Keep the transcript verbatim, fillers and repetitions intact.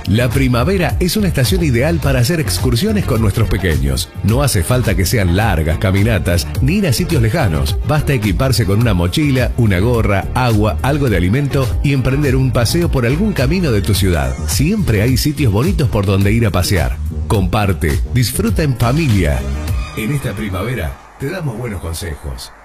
La primavera es una estación ideal para hacer excursiones con nuestros pequeños. No hace falta que sean largas caminatas ni ir a sitios lejanos. Basta equiparse con una mochila, una gorra, agua, algo de alimento y emprender un paseo por algún camino de tu ciudad. Siempre hay sitios bonitos por donde ir a pasear. Comparte, disfruta en familia. En esta primavera te damos buenos consejos.